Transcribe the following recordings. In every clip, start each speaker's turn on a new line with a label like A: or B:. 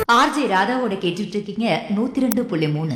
A: RJ ராதாவோட கேட்டுட்டு இருக்கீங்க 102.3.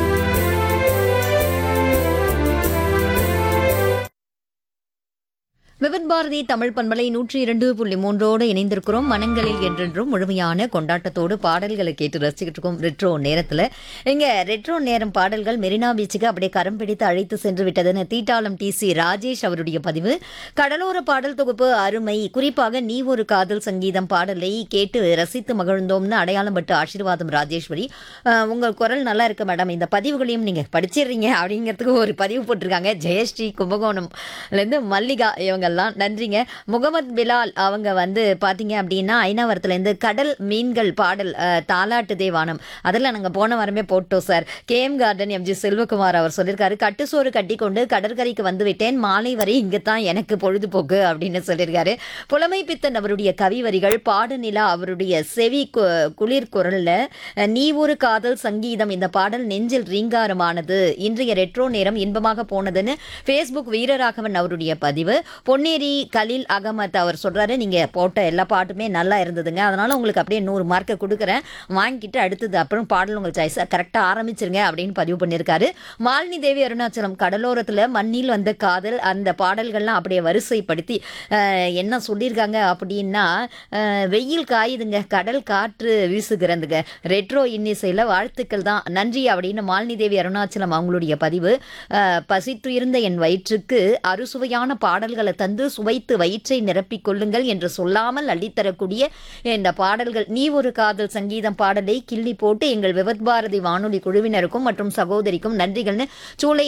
B: விவித் பாரதி தமிழ் பண்பலை 102.3 இணைந்திருக்கிறோம். மனங்களில் என்றென்றும் முழுமையான கொண்டாட்டத்தோடு பாடல்களை கேட்டு ரசிக்கிட்டு இருக்கோம் ரெட்ரோ நேரத்தில். இங்கே ரெட்ரோ நேரம் பாடல்கள் மெரினா பீச்சுக்கு அப்படியே கரம் பிடித்து அழைத்து சென்று விட்டதுன்னு தீட்டாளம் டிசி ராஜேஷ் அவருடைய பதிவு. கடலோர பாடல் தொகுப்பு அருமை, குறிப்பாக நீ ஒரு காதல் சங்கீதம் பாடலை கேட்டு ரசித்து மகிழ்ந்தோம்னு அடையாளம் பட்டு ஆசீர்வாதம் ராஜேஸ்வரி. உங்கள் குரல் நல்லா இருக்கு மேடம், இந்த பதிவுகளையும் நீங்கள் படிச்சிடுறீங்க அப்படிங்கிறதுக்கு ஒரு பதிவு போட்டிருக்காங்க. ஜெயஸ்ரீ கும்பகோணம்லேருந்து மல்லிகா இவங்க நன்றிங்க. முகமது பிலால் அவங்க பாத்தீங்க அப்படின்னா ஐநாவரத்துலேருந்து கடல் மீன்கள் பாடல் தாலாட்டு தேவானம் அதெல்லாம் நாங்கள் போன வாரமே போட்டோம் sir. KM garden MG Selvakumar அவர் சொல்லியிருக்காரு, கட்டுசோறு கட்டி கொண்டு கடற்கரைக்கு வந்து விட்டேன், மாலை வரை இங்கே தான் எனக்கு பொழுதுபோக்கு அப்படின்னு சொல்லியிருக்காரு. புலமை பித்தன் அவருடைய கவி வரிகள், பாடுநிலா அவருடைய செவி குளிர் குரல்ல நீ ஒரு காதல் சங்கீதம், இந்த பாடல் நெஞ்சில் ரீங்காரமானது, இன்றைய ரெட்ரோ நேரம் இன்பமாக போனதுன்னு ஃபேஸ்புக் வீரராகவன் அவருடைய பதிவு. பொன்னேரி கலீல் அகமத் அவர் சொல்றாரு, நீங்க போட்ட எல்லா பாட்டுமே நல்லா இருந்ததுங்க, அதனால உங்களுக்கு அப்படியே 100 மார்க்கை கொடுக்குறேன், வாங்கிட்டு அடுத்தது அப்புறம் பாடல் உங்கள் சாய்ஸா கரெக்டாக ஆரம்பிச்சிருங்க அப்படின்னு பதிவு பண்ணியிருக்காரு. மாலினி தேவி அருணாச்சலம், கடலோரத்தில் மண்ணில் வந்த காதல், அந்த பாடல்கள்லாம் அப்படியே வரிசைப்படுத்தி என்ன சொல்லியிருக்காங்க அப்படின்னா, வெயில் காயுதுங்க, கடல் காற்று வீசுகிறதுங்க, ரெட்ரோ இன்னிசையில் வாழ்த்துக்கள் தான், நன்றி அப்படின்னு மாலினி தேவி அருணாச்சலம் அவங்களுடைய பதிவு. பசித்துயிருந்த என் வயிற்றுக்கு அறுசுவையான பாடல்களை தந்து சுவைத்து வயிற்றை நிரப்பிக் கொள்ளுங்கள் என்று சொல்லாமல் அள்ளித்தரக்கூடிய இந்த பாடல்கள். நீ ஒரு காதல் சங்கீதம் பாடலை கிள்ளி போட்டு எங்கள் விவத் பாரதி வானொலி குழுவினருக்கும் மற்றும் சகோதரிக்கும் நன்றிகள்னு சூளை